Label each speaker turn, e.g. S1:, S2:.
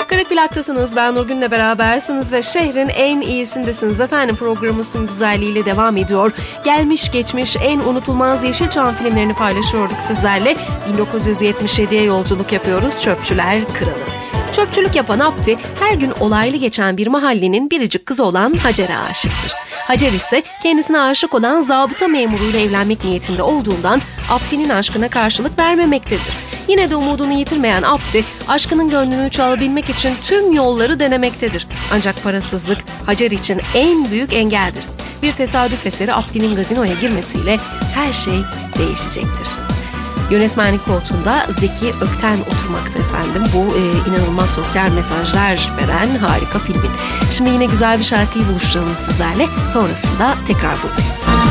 S1: Karet Plak'tasınız. Ben Nurgün'le berabersiniz ve şehrin en iyisindesiniz efendim. Programımız tüm güzelliğiyle devam ediyor. Gelmiş geçmiş en unutulmaz Yeşilçam filmlerini paylaşıyorduk sizlerle. 1977'ye yolculuk yapıyoruz. Çöpçüler Kralı. Çöpçülük yapan Abdi her gün olaylı geçen bir mahallenin biricik kızı olan Hacer'e aşıktır. Hacer ise kendisine aşık olan zabıta memuruyla evlenmek niyetinde olduğundan Abdi'nin aşkına karşılık vermemektedir. Yine de umudunu yitirmeyen Abdi, aşkının gönlünü çalabilmek için tüm yolları denemektedir. Ancak parasızlık Hacer için en büyük engeldir. Bir tesadüf eseri Abdi'nin gazinoya girmesiyle her şey değişecektir. Yönetmenlik koltuğunda Zeki Ökten oturmakta efendim. Bu inanılmaz sosyal mesajlar veren harika filmin. Şimdi yine güzel bir şarkıyı buluşturalım sizlerle. Sonrasında tekrar buradayız.